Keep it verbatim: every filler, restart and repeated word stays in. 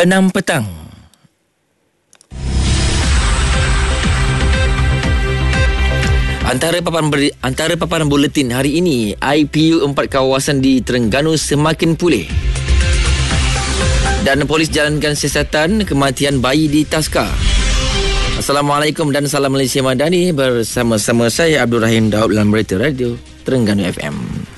enam petang. Antara paparan ber, antara paparan buletin hari ini, I P U empat kawasan di Terengganu semakin pulih. Dan polis jalankan siasatan kematian bayi di Taska. Assalamualaikum dan salam Malaysia Madani, bersama-sama saya Abdul Rahim Daud dalam Berita Radio Terengganu F M.